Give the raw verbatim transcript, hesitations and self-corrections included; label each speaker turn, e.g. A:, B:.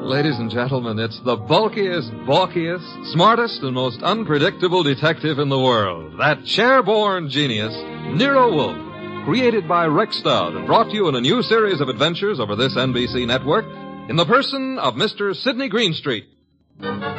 A: Ladies and gentlemen, it's the bulkiest, balkiest, smartest, and most unpredictable detective in the world. That chair-born genius, Nero Wolfe, created by Rex Stout and brought to you in a new series of adventures over this N B C network in the person of Mister Sidney Greenstreet.